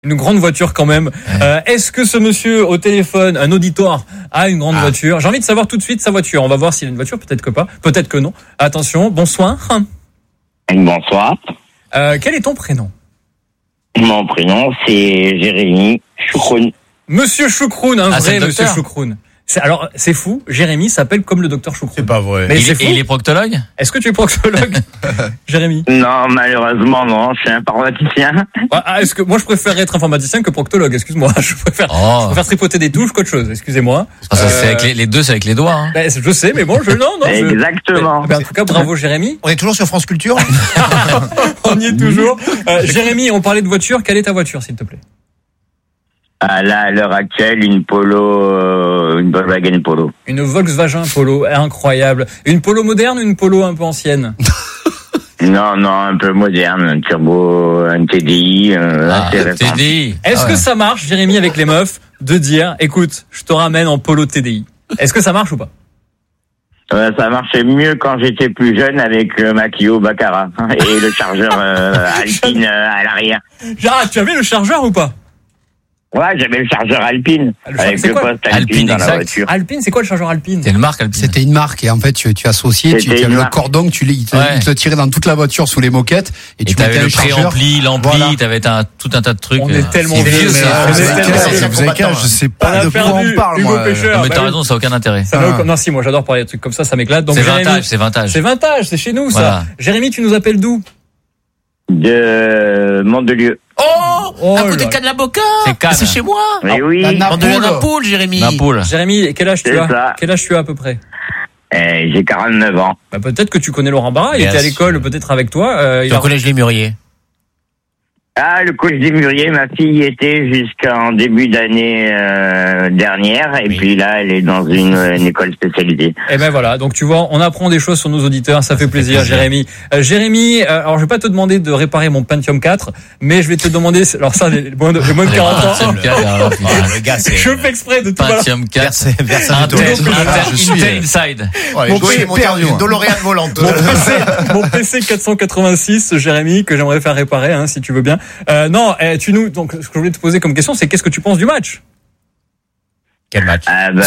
Une grande voiture quand même. Est-ce que ce monsieur au téléphone, un auditoire, a une grande voiture? J'ai envie de savoir tout de suite sa voiture. On va voir s'il a une voiture, peut-être que pas, peut-être que non. Attention, bonsoir. Bonsoir. Quel est ton prénom? Mon prénom, c'est Jérémy Choukroun. Monsieur Choukroun, un vrai monsieur Choukroun. Alors, c'est fou, Jérémy s'appelle comme le docteur Choukroun. C'est pas vrai. Mais c'est fou. Et il est proctologue? Est-ce que tu es proctologue, Jérémy? Non, malheureusement, non, je suis informaticien. Est-ce que moi je préfère être informaticien que proctologue? Excuse-moi, je préfère tripoter des touches qu'autre chose. Excusez-moi. C'est avec les deux, c'est avec les doigts. Hein. Je sais, mais bon, Exactement. En tout cas, bravo Jérémy. On est toujours sur France Culture. On y est toujours. Jérémy, on parlait de voiture. Quelle est ta voiture, s'il te plaît? Là, à l'heure actuelle, une Volkswagen Polo. Une Volkswagen Polo, incroyable. Une Polo moderne ou une Polo un peu ancienne? Non, un peu moderne, un turbo, un TDI. TDI. Est-ce que ça marche, Jérémy, avec les meufs, de dire, écoute, je te ramène en Polo TDI? Est-ce que ça marche ou pas? Ça marchait mieux quand j'étais plus jeune avec ma Clio Baccarat et le chargeur Alpine à l'arrière. Tu avais le chargeur ou pas? Ouais, j'avais le chargeur Alpine. Avec le poste Alpine dans la voiture. Alpine, c'est quoi le chargeur Alpine? C'est une marque Alpine. C'était une marque et en fait tu associais, tu avais le cordon que il te tirait dans toute la voiture sous les moquettes et tu mettais le le chargeur. préampli, l'ampli, t'avais tout un tas de trucs. On est tellement vieux, Vous avez quel âge? Je sais pas de quoi on parle, moi. Non, mais t'as raison, ça n'a aucun intérêt. Non, si, moi j'adore parler de trucs comme ça m'éclate. Donc, c'est vintage. C'est vintage, c'est chez nous ça. Jérémy, tu nous appelles d'où? De Mandelieu. À côté de Cannes-la-Boca. C'est chez moi. Mais oui. Napoule, Jérémy. Jérémy, quel âge tu as? Quel âge tu as à peu près? J'ai 49 ans. Peut-être que tu connais Laurent Barra, il était à l'école peut-être avec toi. Au collège Les Mûriers. Le collège des Mûriers, ma fille y était jusqu'en début d'année dernière, et puis là, elle est dans une école spécialisée. Et ben voilà, donc tu vois, on apprend des choses sur nos auditeurs, ça fait plaisir, Jérémy. Jérémy, alors je vais pas te demander de réparer mon Pentium 4, mais je vais te demander, alors ça, les moins de 40 ans. Le gars, c'est. Je fais exprès de tout Pentium 4. Intel Inside. Une DeLorean volante. Mon PC 486, Jérémy, que j'aimerais faire réparer, si tu veux bien. Donc, ce que je voulais te poser comme question, c'est qu'est-ce que tu penses du match? Quel match?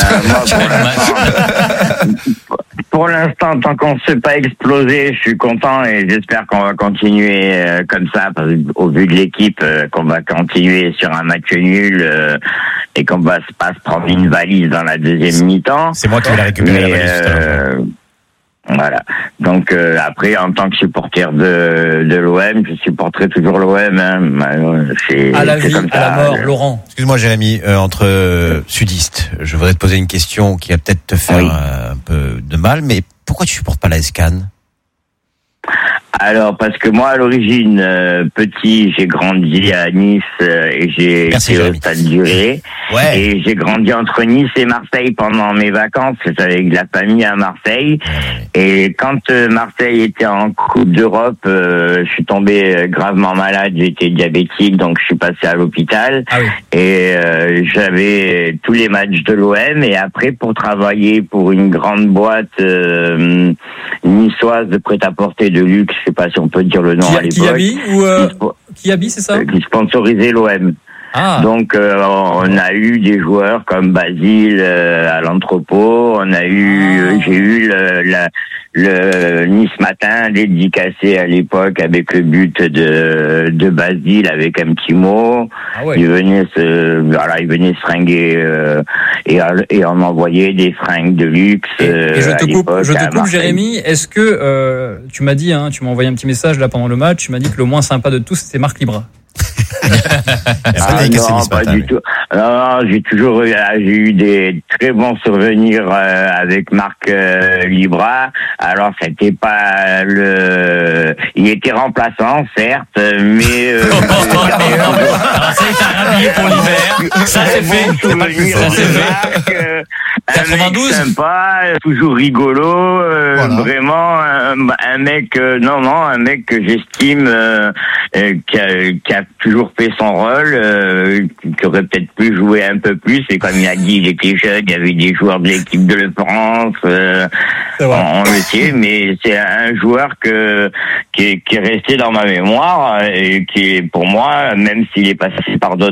Pour l'instant, tant qu'on ne s'est pas explosé, je suis content et j'espère qu'on va continuer comme ça, parce qu'au vu de l'équipe, qu'on va continuer sur un match nul et qu'on va pas se prendre une valise dans la deuxième mi-temps. C'est moi qui vais la récupérer la valise. Voilà. Donc après, en tant que supporter de l'OM, je supporterai toujours l'OM. À la vie, comme ça, à la mort, Laurent. Excuse-moi, Jérémy, entre sudistes, je voudrais te poser une question qui va peut-être te faire un peu de mal, mais pourquoi tu supportes pas la SCAN? Alors, parce que moi, à l'origine, petit, j'ai grandi à Nice et j'ai été au Stade du Ré. Ouais. Et j'ai grandi entre Nice et Marseille pendant mes vacances. J'étais avec la famille à Marseille. Et quand Marseille était en Coupe d'Europe, je suis tombé gravement malade. J'étais diabétique, donc je suis passé à l'hôpital. Et j'avais tous les matchs de l'OM. Et après, pour travailler pour une grande boîte niçoise de prêt-à-porter de luxe, je sais pas si on peut dire le nom à l'époque. Kiabi, c'est ça? Qui sponsorisait l'OM. Donc on a eu des joueurs comme Basile à l'entrepôt, j'ai eu le Nice Matin dédicacé à l'époque avec le but de Basile avec un petit mot. Il venait se fringuer et on m'envoyait des fringues de luxe. Et je te coupe, Jérémy. Est-ce que tu m'as dit, tu m'as envoyé un petit message là pendant le match, tu m'as dit que le moins sympa de tous c'était Marc Libra. Non, pas du tout. Non, j'ai eu des très bons souvenirs avec Marc Libra. Alors, c'était pas il était remplaçant, certes, mais alors ça, il t'a rhabillé pour l'hiver. Ça c'est fait. Ça c'est fait. 92. Un mec sympa, toujours rigolo, vraiment un mec, un mec que j'estime, qui a toujours fait son rôle, qui aurait peut-être pu jouer un peu plus. Et comme il a dit, il était jeune, il y avait des joueurs de l'équipe de France, on le sait, mais c'est un joueur qui est resté dans ma mémoire et qui est pour moi, même s'il est passé par d'autres